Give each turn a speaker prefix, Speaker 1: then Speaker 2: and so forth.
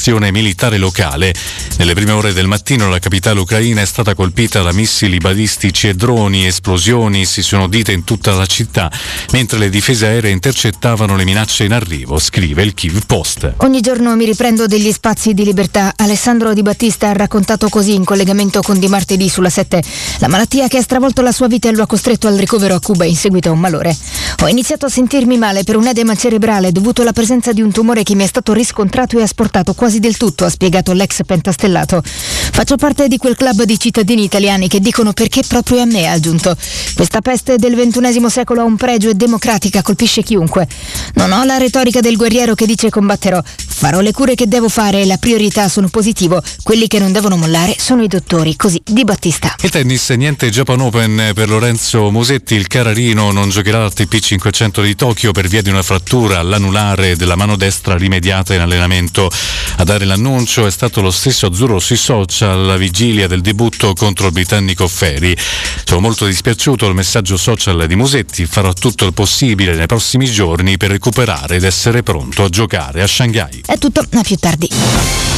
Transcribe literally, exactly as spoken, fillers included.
Speaker 1: stazione militare locale. Nelle prime ore del mattino la capitale ucraina è stata colpita da missili balistici e droni, esplosioni si sono udite in tutta la città, mentre le difese aeree intercettavano le minacce in arrivo, scrive il Kyiv Post.
Speaker 2: Ogni giorno mi riprendo degli spazi di libertà. Alessandro Di Battista ha raccontato così in collegamento con Di Martedì sulla sette. La malattia che ha stravolto la sua vita e lo ha costretto al ricovero a Cuba in seguito a un malore. Ho iniziato a sentirmi male per un edema cerebrale dovuto alla presenza di un tumore che mi è stato riscontrato e asportato quasi del tutto, ha spiegato l'ex pentastellato. Faccio parte di quel club di cittadini italiani che dicono perché proprio a me, ha aggiunto. Questa peste del ventunesimo secolo ha un pregio e democratica, colpisce chiunque. Non ho la retorica del guerriero che dice combatterò. Farò le cure che devo fare e la priorità sono positivo. Quelli che non devono mollare sono i dottori, così Di Battista.
Speaker 1: Il tennis, niente Japan Open per Lorenzo Musetti. Il Carrarino non giocherà l'A T P cinquecento di Tokyo per via di una frattura all'anulare della mano destra rimediata in allenamento. A dare l'annuncio è stato lo stesso azzurro sui social alla vigilia del debutto contro il britannico Ferry. Sono molto dispiaciuto, il messaggio social di Musetti: farò tutto il possibile nei prossimi giorni per recuperare ed essere pronto a giocare a Shanghai.
Speaker 2: È tutto, a più tardi.